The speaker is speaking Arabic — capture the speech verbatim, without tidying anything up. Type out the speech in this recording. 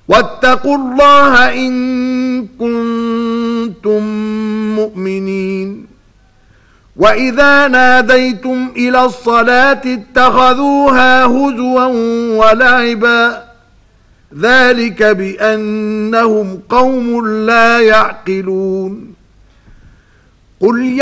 واتقوا الله إن كنتم مؤمنين وإذا ناديتم إلى الصلاة اتخذوها هزوا ولعبا ذلك بأنهم قوم لا يعقلون قل